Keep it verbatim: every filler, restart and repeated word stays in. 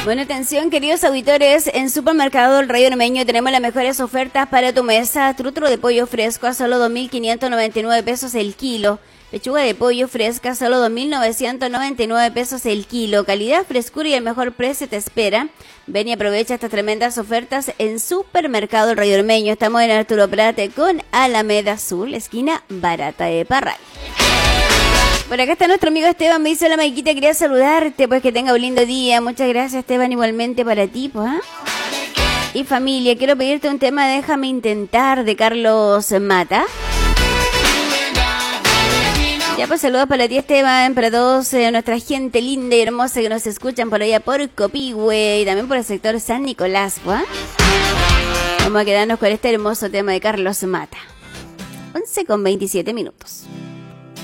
Bueno, atención, queridos auditores, en Supermercado El Rey Ormeño tenemos las mejores ofertas para tu mesa. Trutro de pollo fresco a solo dos mil quinientos noventa y nueve pesos el kilo. Pechuga de pollo fresca a solo dos mil novecientos noventa y nueve pesos el kilo. Calidad, frescura y el mejor precio te espera. Ven y aprovecha estas tremendas ofertas en Supermercado El Rey Ormeño. Estamos en Arturo Prat con Alameda Sur, la esquina barata de Parral. Por acá está nuestro amigo Esteban, me dice: hola Maiquita, quería saludarte, pues que tenga un lindo día. Muchas gracias, Esteban, igualmente para ti, pues. ¿eh? Y familia, quiero pedirte un tema, Déjame Intentar, de Carlos Mata. Ya, pues saludos para ti, Esteban, para todos eh, nuestra gente linda y hermosa que nos escuchan por allá por Copihue y también por el sector San Nicolás, pues. Vamos a quedarnos con este hermoso tema de Carlos Mata. once con veintisiete minutos.